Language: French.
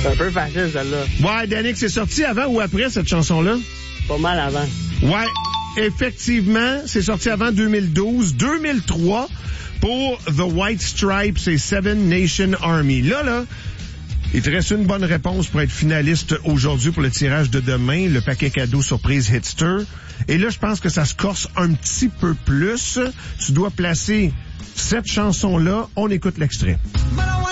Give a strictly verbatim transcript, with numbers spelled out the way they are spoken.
C'est un peu facile, celle-là. Ouais, Danick, c'est sorti avant ou après cette chanson-là? Pas mal avant. Ouais, effectivement, c'est sorti avant deux mille douze. deux mille trois, pour The White Stripes et Seven Nation Army. Là, là, il te reste une bonne réponse pour être finaliste aujourd'hui pour le tirage de demain, le paquet cadeau surprise Hitster. Et là, je pense que ça se corse un petit peu plus. Tu dois placer cette chanson-là. On écoute l'extrait.